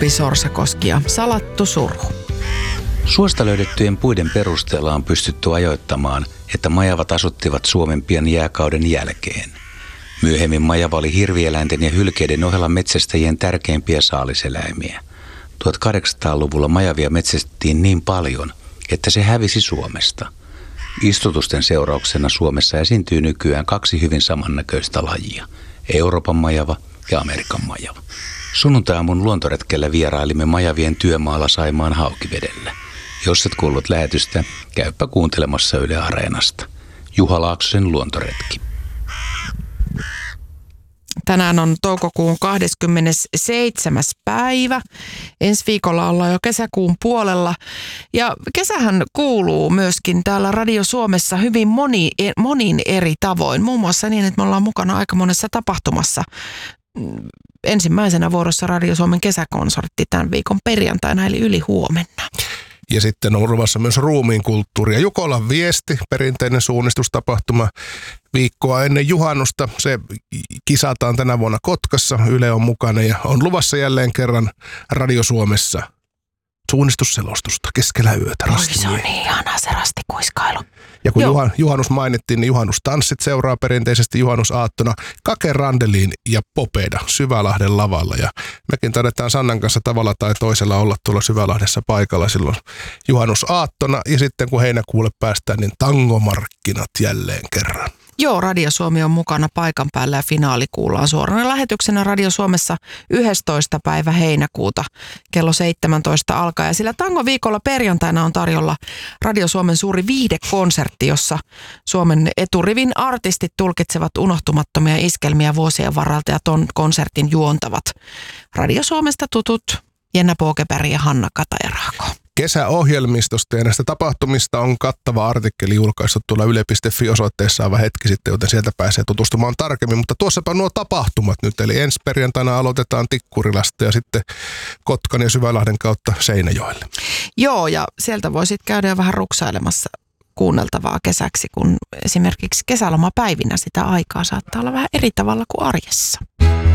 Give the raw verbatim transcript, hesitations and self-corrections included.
Topi Sorsakoski ja Salattu surhu. Suosta löydettyjen puiden perusteella on pystytty ajoittamaan, että majavat asuttivat Suomen pian jääkauden jälkeen. Myöhemmin majava oli hirvieläinten ja hylkeiden ohella metsästäjien tärkeimpiä saaliseläimiä. tuhatkahdeksansataaluvulla majavia metsästettiin niin paljon, että se hävisi Suomesta. Istutusten seurauksena Suomessa esiintyy nykyään kaksi hyvin samannäköistä lajia, Euroopan majava ja Amerikan majava. Sunnuntai-aamun luontoretkellä vierailimme majavien työmaalla Saimaan Haukivedellä. Jos et kuullut lähetystä, käypä kuuntelemassa Yle Areenasta. Juha Laaksosen luontoretki. Tänään on toukokuun kahdeskymmenesseitsemäs päivä. Ensi viikolla ollaan jo kesäkuun puolella. Ja kesähän kuuluu myöskin täällä Radio Suomessa hyvin moni, monin eri tavoin. Muun muassa niin, että me ollaan mukana aika monessa tapahtumassa. Ensimmäisenä vuorossa Radio Suomen kesäkonsertti tämän viikon perjantaina eli yli huomenna. Ja sitten on luvassa myös ruumiin kulttuuria. Jukolan viesti, perinteinen suunnistustapahtuma viikkoa ennen juhannusta. Se kisataan tänä vuonna Kotkassa. Yle on mukana ja on luvassa jälleen kerran Radio Suomessa suunnistusselostusta keskellä yötä. Oi, se on niin ihanaa se rastikuiskailu. Ja kun juhan, juhannus mainittiin, niin juhannustanssit seuraa perinteisesti juhannusaattona Kake Randelin ja Popeda Syvälahden lavalla. Ja mekin taidetaan Sannan kanssa tavalla tai toisella olla tuolla Syvälahdessa paikalla silloin juhannusaattona. Ja sitten kun heinäkuulle päästään, niin tangomarkkinat jälleen kerran. Joo, Radio Suomi on mukana paikan päällä ja finaali kuullaan suorana lähetyksenä Radio Suomessa yhdestoista päivä heinäkuuta kello seitsemäntoista alkaa. Ja sillä tangoviikolla perjantaina on tarjolla Radio Suomen suuri viihdekonsertti, jossa Suomen eturivin artistit tulkitsevat unohtumattomia iskelmiä vuosien varalta ja ton konsertin juontavat Radio Suomesta tutut Jenna Påkeberg ja Hanna Katajaraako. Kesäohjelmistosta ja näistä tapahtumista on kattava artikkeli julkaistu tuolla yle piste fi-osoitteessa aivan hetki sitten, joten sieltä pääsee tutustumaan tarkemmin. Mutta tuossapa nuo tapahtumat nyt, eli ensi perjantaina aloitetaan Tikkurilasta ja sitten Kotkan ja Syvälahden kautta Seinäjoelle. Joo, ja sieltä voi sitten käydä jo vähän ruksailemassa kuunneltavaa kesäksi, kun esimerkiksi kesälomapäivinä sitä aikaa saattaa olla vähän eri tavalla kuin arjessa.